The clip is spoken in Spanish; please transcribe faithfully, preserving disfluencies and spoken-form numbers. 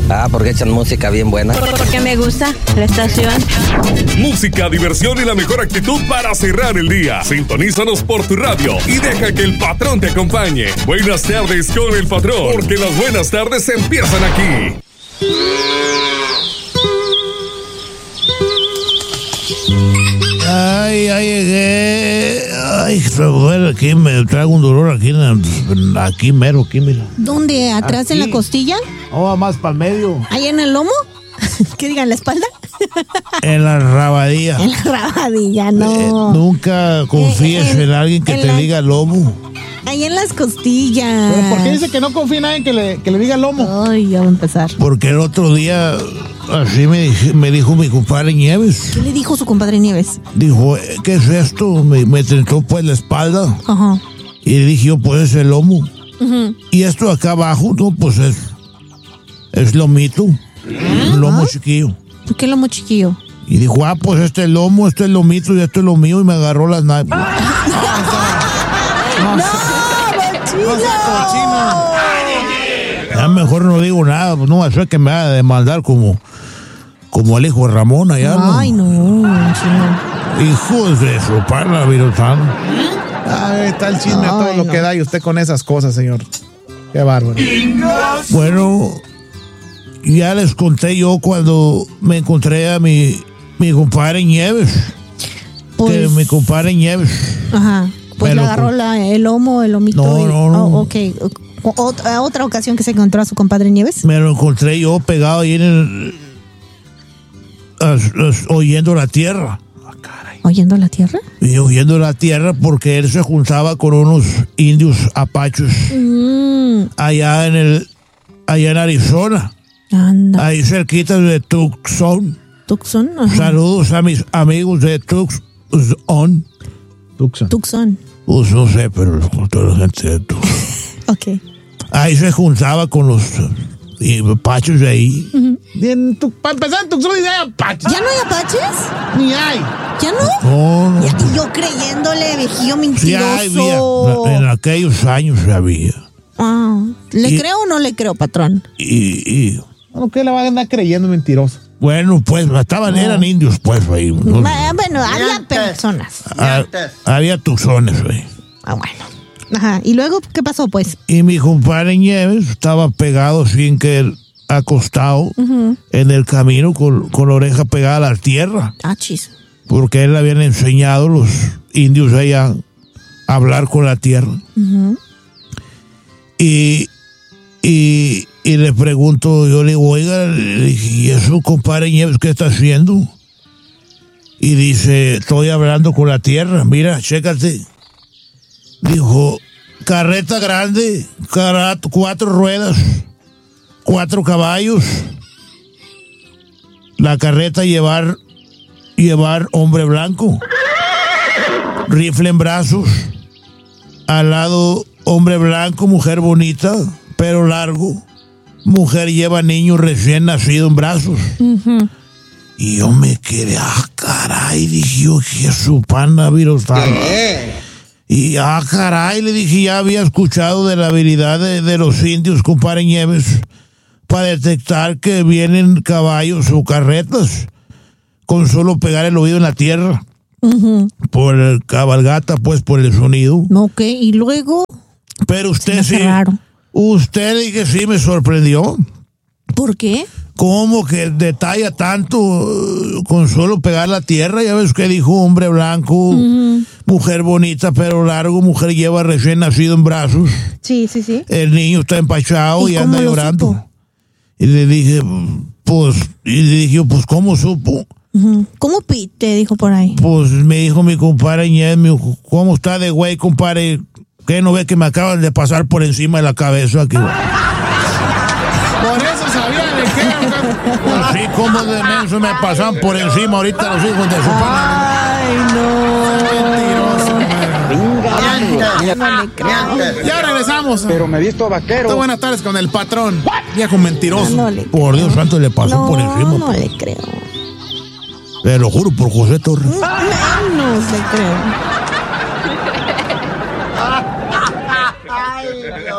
Ah, porque echan música bien buena. Porque me gusta la estación. Música, diversión y la mejor actitud para cerrar el día. Sintonízanos por tu radio y deja que el patrón te acompañe. Buenas tardes con el patrón, porque las buenas tardes empiezan aquí. Ay, ay, llegué. Ay, bueno, aquí me traigo un dolor aquí, aquí mero, aquí, mira. ¿Dónde? ¿Atrás Aquí. en la costilla? Oh, más para el medio. ¿Ahí en el lomo? ¿Qué digan, la espalda? En la rabadilla. En la rabadilla, no. Eh, nunca confíes Eh, en- en, alguien que en te la- diga lomo. Ahí en las costillas. ¿Pero por qué dice que no confía en nadie que le, que le diga lomo? Ay, ya va a empezar. Porque el otro día, así me, dij- me dijo mi compadre Nieves. ¿Qué le dijo su compadre Nieves? Dijo, "Eh, ¿qué es esto? Me, me tentó pues la espalda. Ajá. Y le dije yo, pues es el lomo. Ujú. Y esto acá abajo, no, pues es, es lomito. Un lomo chiquillo. ¿Por qué lomo chiquillo? Y dijo, ah, pues este es lomo, este es lomito y esto es lo mío. Y me agarró las nalgas. Ya mejor no digo nada, pues no va a ser que me haga demandar como, como el hijo de Ramón allá. ¿no? Ay, no, chino. Hijos de su parla, virutano. Ay, está el chisme, todo Ay, lo no. que da y usted con esas cosas, señor. Qué bárbaro. Bueno, ya les conté yo cuando me encontré a mi, mi compadre Nieves. Que Pues, mi compadre Nieves. ajá. Pues Pero le agarró con- la, el lomo, el lomito. No, y- no, no. Oh, ok. O- Otra, otra ocasión que se encontró a su compadre Nieves. Me lo encontré yo pegado ahí en el. as- as- oyendo la tierra. ¿Oyendo la tierra? Y oyendo la tierra porque él se juntaba con unos indios apaches Mm, allá en el. allá en Arizona. anda. Ahí cerquita de Tucson. Tucson. Ajá. Saludos a mis amigos de Tucson. Tucson. Tucson. Pues no sé, pero toda la gente de Tucson. Ok. Ahí se juntaba con los y pachos de ahí. Bien, tu, para empezar, en Tucson ni hay apaches. ¿Ya no hay apaches? Ni hay. ¿Ya no? No, no. Ya- y yo creyéndole, viejillo Sí mentiroso. había, en aquellos años había. Ah, ¿le Y- creo o no le creo, patrón? Y, y, Bueno, ¿qué le va a andar creyendo mentiroso? bueno, pues estaban, eran indios, pues, ahí. ¿no? Ah, bueno, había personas. Ah, había tucsones, güey. Ah, bueno. Ajá. ¿Y luego qué pasó, pues? Y mi compadre Nieves estaba pegado sin que acostado en el camino con, con la oreja pegada a la tierra. Ah, chis. Porque él le habían enseñado los indios allá a hablar con la tierra. Y, y, y le pregunto, yo le digo, oiga, le dije, ¿y eso, compadre Nieves, qué está haciendo? Y dice, estoy hablando con la tierra, mira, chécate. Dijo, carreta grande, cara- cuatro ruedas, cuatro caballos. La carreta llevar, llevar hombre blanco, rifle en brazos, al lado hombre blanco, mujer bonita, pelo largo, mujer lleva niño recién nacido en brazos. Y yo me quedé, ah, caray, dije yo, que es su pana virusal. Y, ah, caray, le dije, ya había escuchado de la habilidad de, de los indios, compadre Nieves, para detectar que vienen caballos o carretas con solo pegar el oído en la tierra. Por el cabalgata, pues, por el sonido. Ok, y luego. Pero Se me usted hace sí, raro. usted dije sí me sorprendió. ¿Por qué? ¿Cómo que detalla tanto eh, con solo pegar la tierra? Ya ves que dijo hombre blanco, mujer bonita, pelo largo, mujer lleva recién nacido en brazos. Sí, sí, sí. El niño está empachado ¿Y y, cómo anda lo llorando. supo? Y le dije, pues, y le dije, pues, ¿cómo supo? Ujú. ¿Cómo pi- te dijo por ahí? Pues me dijo mi compadre Ñez, me dijo, ¿cómo está de güey, compadre? ¿Qué no ve que me acaban de pasar por encima de la cabeza aquí? Por eso sabía de qué. Así como de menso me pasan por encima ahorita los hijos de su padre. Ay, no. No le creo. Ya regresamos. Pero me he visto vaquero. Buenas tardes con el patrón. Viejo mentiroso. No le creo. Por Dios santo, le pasó No, por encima. no le creo. Te lo juro por José Torres. Menos le creo.